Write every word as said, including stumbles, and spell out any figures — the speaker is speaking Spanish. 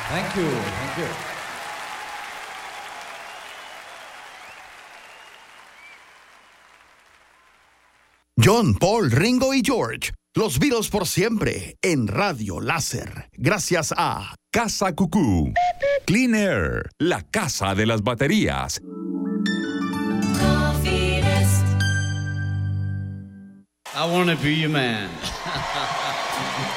Thank you, thank you. John, Paul, Ringo y George. Los Beatles por siempre en Radio Láser. Gracias a Casa Cucú. Clean Air, la casa de las baterías. I wanna be your man.